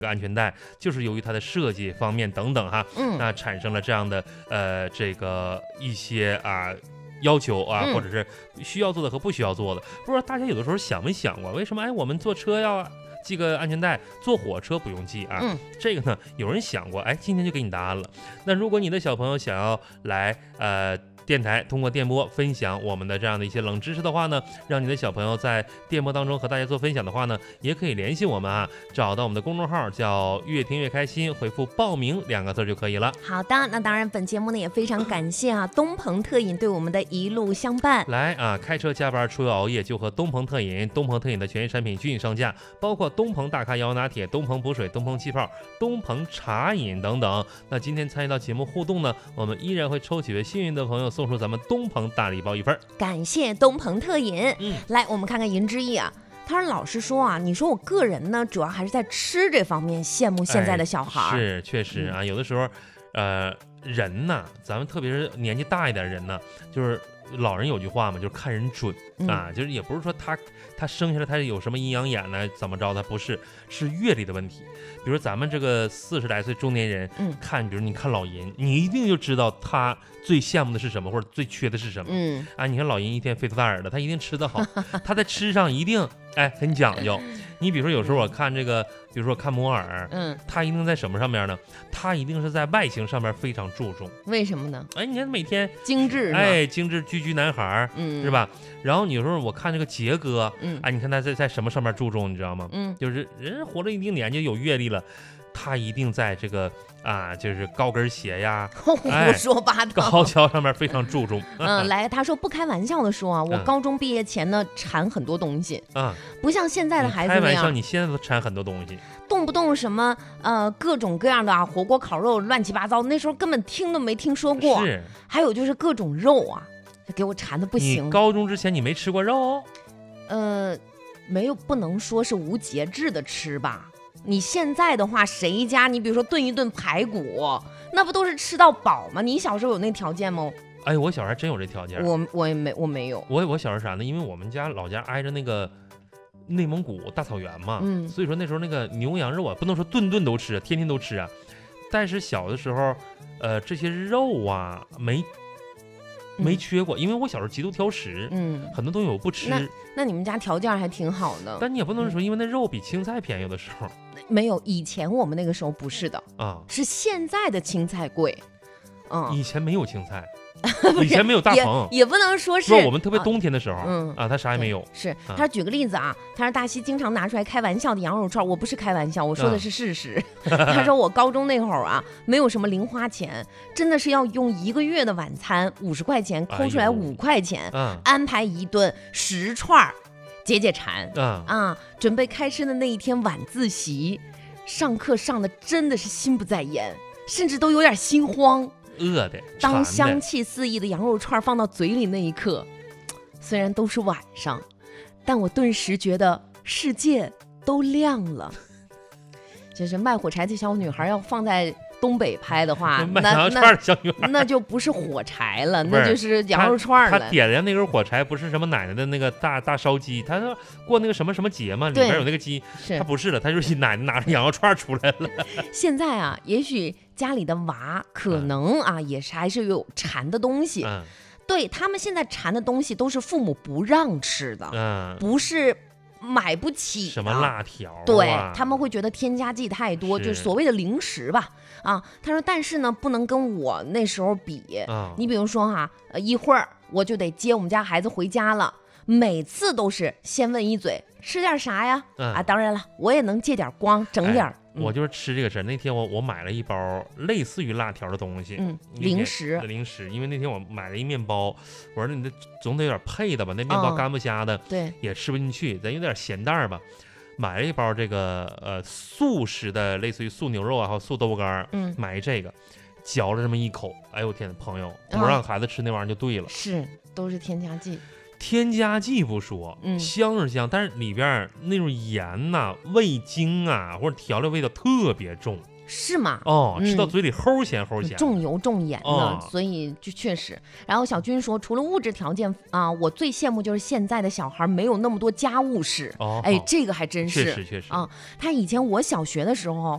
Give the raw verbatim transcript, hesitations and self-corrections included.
安全带，就是由于它的设计方面等等哈， 嗯， 那产生了这样的呃这个一些啊。要求啊， 嗯、 或者是需要做的和不需要做的，不知道大家有的时候想没想过，为什么哎我们坐车要系个安全带，坐火车不用系啊？ 嗯， 这个呢，有人想过，哎，今天就给你答案了。那如果你的小朋友想要来呃。电台通过电波分享我们的这样的一些冷知识的话呢，让你的小朋友在电波当中和大家做分享的话呢，也可以联系我们啊，找到我们的公众号叫越听越开心，回复报名两个字就可以了。 好的，那当然本节目呢也非常感谢啊东鹏特饮对我们的一路相伴。 来啊，开车加班出游熬夜就和东鹏特饮，东鹏特饮的全新产品均已上架，包括东鹏大咖摇拿铁、东鹏补水、东鹏气泡、东鹏茶饮等等。那今天参与到节目互动呢，我们依然会抽几位幸运的朋友送出咱们东鹏大礼包一份。 感谢东鹏特饮。 嗯， 来我们看看银之意啊，他说老实说啊，你说我个人呢主要还是在吃这方面羡慕现在的小孩、 哎、是确实啊、嗯、有的时候呃人呢，咱们特别是年纪大一点人呢，就是老人有句话嘛，就是看人准啊、嗯，就是也不是说他他生下来他有什么阴阳眼呢，怎么着，他不是，是阅历的问题。比如咱们这个四十来岁中年人，嗯，看，比如你看老银，你一定就知道他最羡慕的是什么，或者最缺的是什么。嗯啊，你看老银一天肥头大耳的，他一定吃得好，他在吃上一定哎很讲究。你比如说有时候我看这个，比如说看摩尔，嗯，他一定在什么上面呢？他一定是在外形上面非常注重。 为什么呢？ 哎，你看每天精致， 哎，精致居居男孩，嗯，是吧？然后有时候我看这个杰哥，嗯，哎，你看他在在什么上面注重，你知道吗？嗯，就是人活着一定年纪有阅历了，他一定在这个啊，就是高跟鞋呀， 胡说八道， 高跷上面非常注重。 嗯，来，他说不开玩笑的说啊，我高中毕业前呢馋很多东西啊，不像现在的孩子那样。 开玩笑，你现在都馋很多东西， 动不动什么呃各种各样的啊，火锅烤肉乱七八糟，那时候根本听都没听说过。 是， 还有就是各种肉啊，给我馋的不行。 你高中之前你没吃过肉？ 呃，没有，不能说是无节制的吃吧。你现在的话，谁家你比如说炖一顿排骨，那不都是吃到饱吗？你小时候有那条件吗？ 哎，我小时候还真有这条件。 我我也没我没有。 我我小时候啥呢？因为我们家老家挨着那个内蒙古大草原嘛，嗯，所以说那时候那个牛羊肉啊，不能说顿顿都吃，天天都吃啊。但是小的时候，呃，这些肉啊没没缺过，因为我小时候极度挑食，嗯，很多东西我不吃。 那, 那你们家条件还挺好的。 但你也不能说，因为那肉比青菜便宜，有的时候。 没有，以前我们那个时候不是的啊，是现在的青菜贵。 嗯，以前没有青菜，以前没有大棚， 也, 也不能说是。 说我们特别冬天的时候，嗯啊，他啥也没有。 是，他说举个例子啊，他说大西经常拿出来开玩笑的羊肉串，我不是开玩笑，我说的是事实。嗯、他说我高中那会儿啊，没有什么零花钱，真的是要用一个月的晚餐五十块钱抠出来五块钱，哎嗯、安排一顿十串解解馋。啊、嗯、啊，准备开吃的那一天晚自习，上课上的真的是心不在焉，甚至都有点心慌。 饿的， 当香气四溢的羊肉串放到嘴里那一刻，虽然都是晚上，但我顿时觉得世界都亮了。就是卖火柴的小女孩要放在东北拍的话， 卖羊肉串的小女孩那就不是火柴了，那就是羊肉串了。 他点燃那根火柴不是什么奶奶的那个大大烧鸡，他说过那个什么什么节嘛，里边有那个鸡，他不是了，他就是奶奶拿着羊肉串出来了。 现在啊，也许家里的娃可能啊，嗯、也是还是有馋的东西，嗯、对他们现在馋的东西都是父母不让吃的，嗯、不是。买不起什么辣条、啊， 对他们会觉得添加剂太多，是就是所谓的零食吧。啊，他说，但是呢，不能跟我那时候比。啊、你比如说哈，呃，一会儿我就得接我们家孩子回家了，每次都是先问一嘴吃点啥呀？嗯、啊，当然了，我也能借点光，整点。哎嗯、我就是吃这个事儿。那天我我买了一包类似于辣条的东西， 嗯，零食零食。因为那天我买了一面包，我说你这总得有点配的吧？那面包干不瞎的，哦、 对， 也吃不进去，咱有点咸淡吧。买了一包这个呃素食的，类似于素牛肉啊，还有素豆干，嗯，买这个，嚼了这么一口，哎呦天，朋友，不让孩子吃那玩意儿就对了， 哦、是都是添加剂。 添加剂不说，嗯，香是香，但是里边那种盐呐、啊、味精啊，或者调料味道特别重。 是吗？ 哦，吃到嗯嘴里齁咸齁咸， 重油重盐的， 哦所以就确实。然后小军说，除了物质条件啊、我最羡慕就是现在的小孩没有那么多家务事。 哦， 哎，这个还真是。 确实确实啊，他以前我小学的时候，